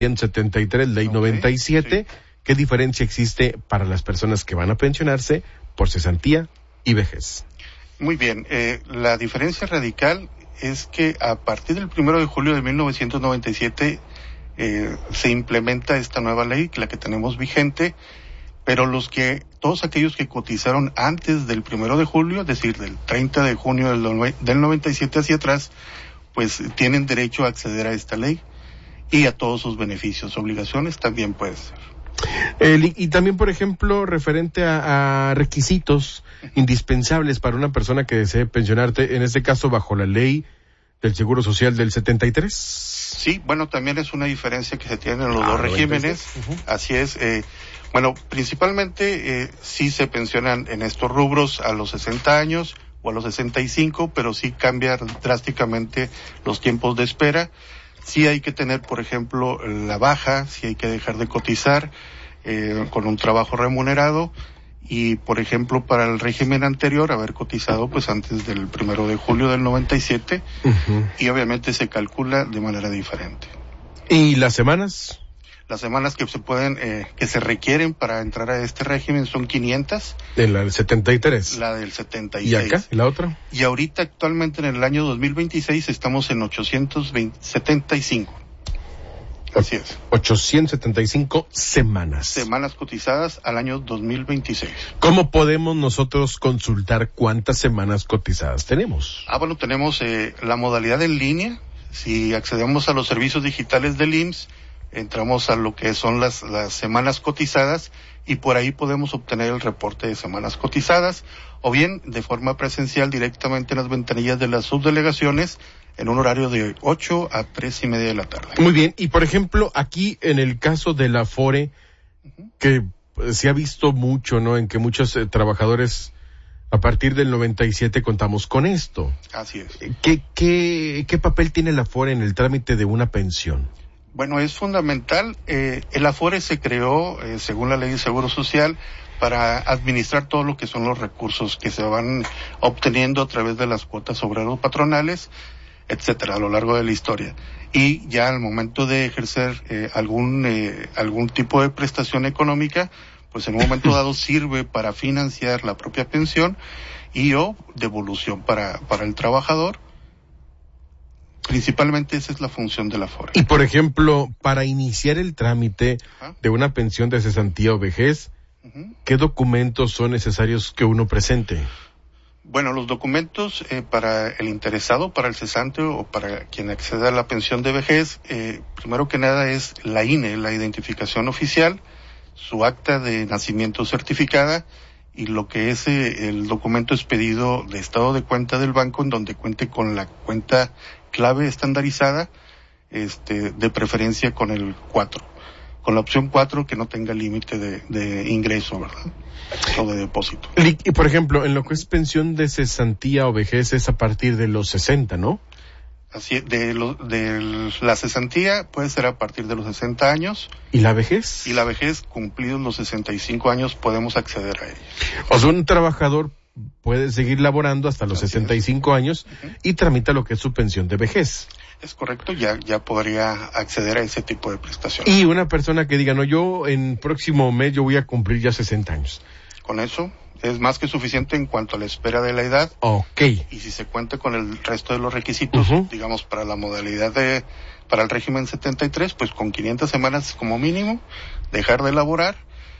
73, ley 97. Sí. ¿Qué diferencia existe para las personas que van a pensionarse por cesantía y vejez? Muy bien, la diferencia radical es que a partir del 1 de julio de 1997 se implementa esta nueva ley, la que tenemos vigente, pero todos aquellos que cotizaron antes del 1 de julio, es decir, del 30 de junio del 97 hacia atrás, pues tienen derecho a acceder a esta ley y a todos sus beneficios. Obligaciones también puede ser. Y también, por ejemplo, referente a requisitos indispensables para una persona que desee pensionarte, en este caso bajo la ley del Seguro Social del 73. Sí, bueno, también es una diferencia que se tiene en los dos regímenes. Así es. Bueno, principalmente sí se pensionan en estos rubros a los 60 años o a los 65, pero sí cambia drásticamente los tiempos de espera. Sí hay que tener, por ejemplo, la baja, sí hay que dejar de cotizar con un trabajo remunerado y, por ejemplo, para el régimen anterior, haber cotizado pues antes del 1 de julio del 97 y obviamente se calcula de manera diferente. ¿Y las semanas? Las semanas que se requieren para entrar a este régimen son 500. ¿De la del 73? La del 76. ¿Y acá? ¿Y la otra? Y ahorita actualmente en el año 2026 estamos en 875. Así es. 875 semanas. Semanas cotizadas al año 2026. ¿Cómo podemos nosotros consultar cuántas semanas cotizadas tenemos? Bueno, tenemos la modalidad en línea. Si accedemos a los servicios digitales del IMSS, entramos a lo que son las semanas cotizadas y por ahí podemos obtener el reporte de semanas cotizadas o bien de forma presencial directamente en las ventanillas de las subdelegaciones en un horario de 8 a 3:30 de la tarde. Muy bien, y por ejemplo aquí en el caso de la Afore, que se ha visto mucho, ¿no? En que muchos trabajadores a partir del 97 contamos con esto. Así es. ¿Qué papel tiene la Afore en el trámite de una pensión? Bueno, es fundamental. El Afore se creó, según la Ley de Seguro Social, para administrar todo lo que son los recursos que se van obteniendo a través de las cuotas obrero-patronales, etcétera, a lo largo de la historia. Y ya al momento de ejercer algún tipo de prestación económica, pues en un momento dado sirve para financiar la propia pensión y o devolución para el trabajador. Principalmente esa es la función de la Afore. Y por ejemplo, para iniciar el trámite de una pensión de cesantía o vejez, ¿qué documentos son necesarios que uno presente? Bueno, los documentos para el interesado, para el cesante o para quien acceda a la pensión de vejez, primero que nada es la INE, la identificación oficial, su acta de nacimiento certificada y lo que es el documento expedido de estado de cuenta del banco en donde cuente con la cuenta clave estandarizada, de preferencia con el 4, con la opción 4 que no tenga límite de ingreso, ¿verdad? O de depósito. Y por ejemplo, en lo que es pensión de cesantía o vejez es a partir de los 60, ¿no? Así es, la cesantía puede ser a partir de los 60 años. ¿Y la vejez? Y la vejez, cumplidos los 65 años, podemos acceder a ella. O sea, un trabajador puede seguir laborando hasta los 65 años y tramita lo que es su pensión de vejez. Es correcto, ya podría acceder a ese tipo de prestaciones. Y una persona que diga, no, yo en próximo mes yo voy a cumplir ya 60 años. Con eso es más que suficiente en cuanto a la espera de la edad. Ok. Y si se cuenta con el resto de los requisitos, digamos, para la modalidad para el régimen 73, pues con 500 semanas como mínimo, dejar de laborar,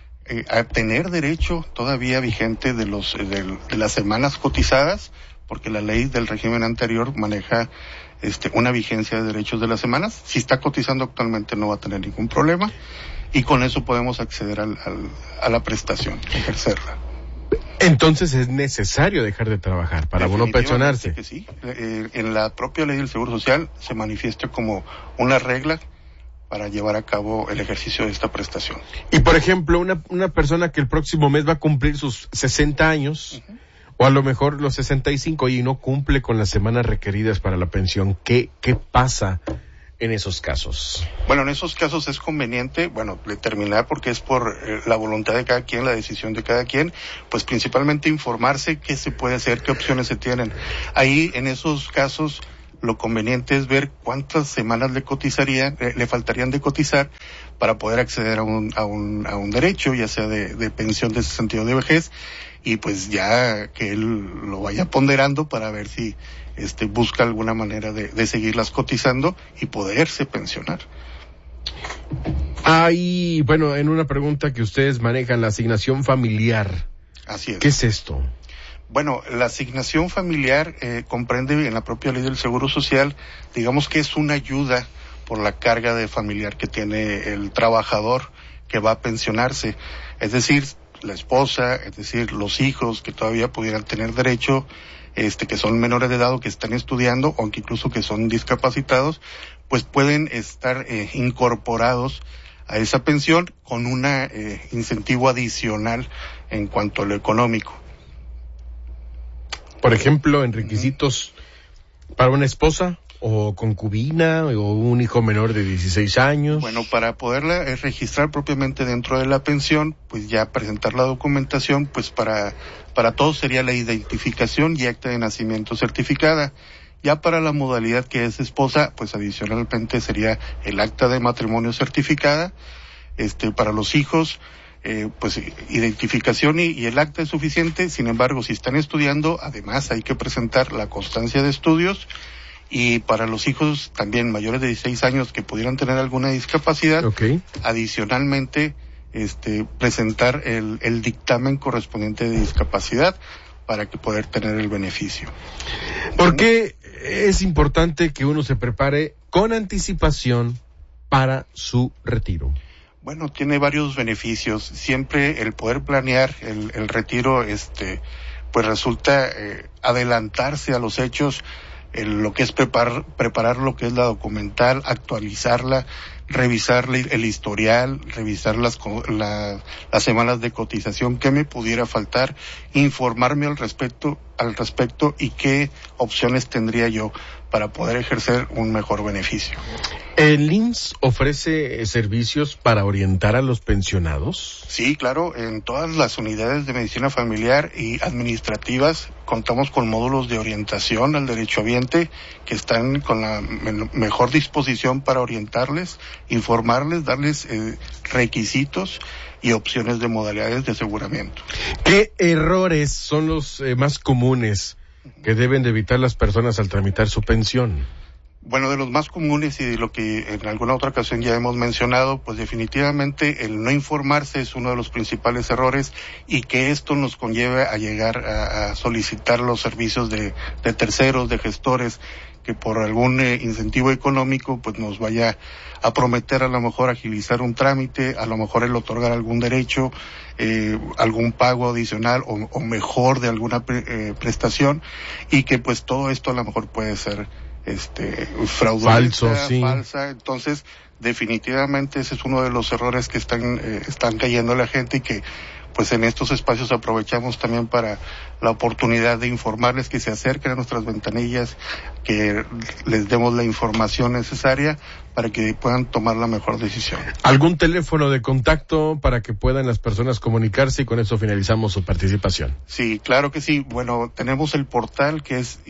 a tener derecho todavía vigente de las semanas cotizadas, porque la ley del régimen anterior maneja una vigencia de derechos de las semanas. Si está cotizando actualmente no va a tener ningún problema y con eso podemos acceder a la prestación, ejercerla. Entonces es necesario dejar de trabajar para uno pensionarse. Que sí. En la propia ley del Seguro Social se manifiesta como una regla para llevar a cabo el ejercicio de esta prestación. Y por ejemplo, una persona que el próximo mes va a cumplir sus 60 años, o a lo mejor los 65 y no cumple con las semanas requeridas para la pensión, ¿qué pasa en esos casos? Bueno, en esos casos es conveniente, determinar, porque es por la voluntad de cada quien, la decisión de cada quien, pues principalmente informarse qué se puede hacer, qué opciones se tienen. Ahí, en esos casos, lo conveniente es ver cuántas semanas le faltarían de cotizar para poder acceder a un derecho, ya sea de pensión de sentido de vejez, y pues ya que él lo vaya ponderando para ver si busca alguna manera de seguirlas cotizando y poderse pensionar. Hay, bueno, en una pregunta que ustedes manejan, la asignación familiar. Así es. ¿Qué es esto? Bueno, la asignación familiar comprende en la propia ley del Seguro Social, digamos que es una ayuda por la carga de familiar que tiene el trabajador que va a pensionarse. Es decir, la esposa, es decir, los hijos que todavía pudieran tener derecho, que son menores de edad o que están estudiando o que incluso que son discapacitados, pues pueden estar incorporados a esa pensión con un incentivo adicional en cuanto a lo económico. Por ejemplo, en requisitos para una esposa o concubina o un hijo menor de 16 años. Bueno, para poderla registrar propiamente dentro de la pensión, pues ya presentar la documentación, pues para todos sería la identificación y acta de nacimiento certificada. Ya para la modalidad que es esposa, pues adicionalmente sería el acta de matrimonio certificada. Para los hijos, pues identificación y el acta es suficiente. Sin embargo, si están estudiando, además hay que presentar la constancia de estudios. Y para los hijos también mayores de 16 años que pudieran tener alguna discapacidad, adicionalmente presentar el dictamen correspondiente de discapacidad para que poder tener el beneficio. ¿Por qué es importante que uno se prepare con anticipación para su retiro? Bueno, tiene varios beneficios. Siempre el poder planear el retiro, pues resulta adelantarse a los hechos, lo que es preparar lo que es la documental, actualizarla, revisar el historial, revisar las semanas de cotización, qué me pudiera faltar, informarme al respecto y qué opciones tendría yo para poder ejercer un mejor beneficio. ¿El IMSS ofrece servicios para orientar a los pensionados? Sí, claro, en todas las unidades de medicina familiar y administrativas contamos con módulos de orientación al derechohabiente que están con la mejor disposición para orientarles, informarles, darles requisitos y opciones de modalidades de aseguramiento. ¿Qué errores son los más comunes que deben de evitar las personas al tramitar su pensión? Bueno, de los más comunes y de lo que en alguna otra ocasión ya hemos mencionado, pues definitivamente el no informarse es uno de los principales errores y que esto nos conlleve a llegar a solicitar los servicios de terceros, de gestores, que por algún incentivo económico pues nos vaya a prometer a lo mejor agilizar un trámite, a lo mejor el otorgar algún derecho, algún pago adicional o mejor de alguna prestación, y que pues todo esto a lo mejor puede ser fraudulenta, falsa. Entonces definitivamente ese es uno de los errores que están cayendo la gente, y que pues en estos espacios aprovechamos también para la oportunidad de informarles que se acerquen a nuestras ventanillas, que les demos la información necesaria para que puedan tomar la mejor decisión. ¿Algún teléfono de contacto para que puedan las personas comunicarse, y con eso finalizamos su participación? Sí, claro que sí. Bueno, tenemos el portal que es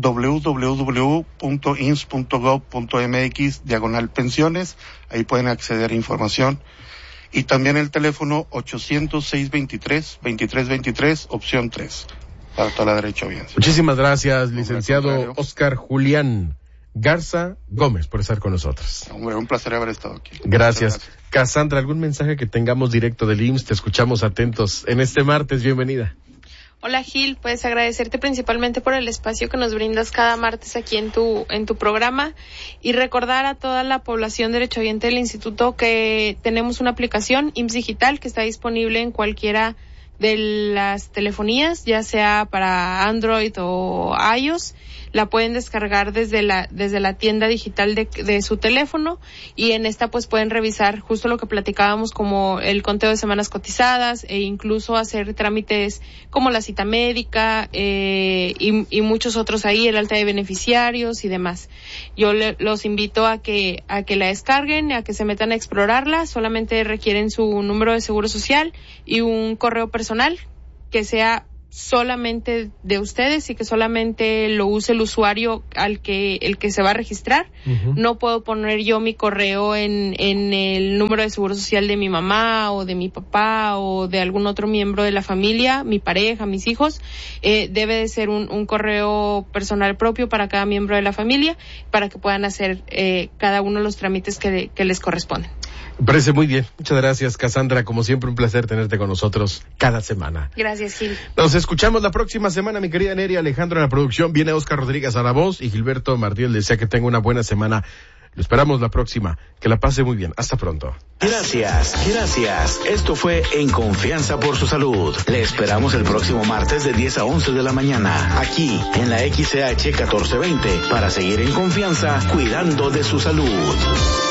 www.ins.gov.mx/pensiones, ahí pueden acceder a información, y también el teléfono 800-623-2323, opción 3, para toda la derechohabiencia. Muchísimas gracias, licenciado Oscar Julián Garza Gómez, por estar con nosotros. Hombre, un placer haber estado aquí. Gracias. Cassandra, ¿algún mensaje que tengamos directo del IMSS? Te escuchamos atentos en este martes, bienvenida. Hola Gil, pues agradecerte principalmente por el espacio que nos brindas cada martes aquí en tu programa, y recordar a toda la población derechohabiente del instituto que tenemos una aplicación IMSS Digital que está disponible en cualquiera de las telefonías, ya sea para Android o iOS. La pueden descargar desde la tienda digital de su teléfono, y en esta pues pueden revisar justo lo que platicábamos, como el conteo de semanas cotizadas, e incluso hacer trámites como la cita médica y muchos otros ahí, el alta de beneficiarios y demás. Yo los invito a que la descarguen, a que se metan a explorarla. Solamente requieren su número de seguro social y un correo personal que sea solamente de ustedes y que solamente lo use el usuario el que se va a registrar. Uh-huh. No puedo poner yo mi correo en el número de seguro social de mi mamá o de mi papá o de algún otro miembro de la familia, mi pareja, mis hijos. Debe de ser un correo personal propio para cada miembro de la familia para que puedan hacer cada uno de los trámites que les corresponden. Me parece muy bien. Muchas gracias, Cassandra. Como siempre, un placer tenerte con nosotros cada semana. Gracias, Gil. Nos escuchamos la próxima semana, mi querida Neri. Alejandro en la producción. Viene Oscar Rodríguez a la voz y Gilberto Martínez le desea que tenga una buena semana. Lo esperamos la próxima. Que la pase muy bien. Hasta pronto. Gracias. Esto fue En Confianza por su Salud. Le esperamos el próximo martes de 10 a 11 de la mañana, aquí en la XCH 1420, para seguir en confianza, cuidando de su salud.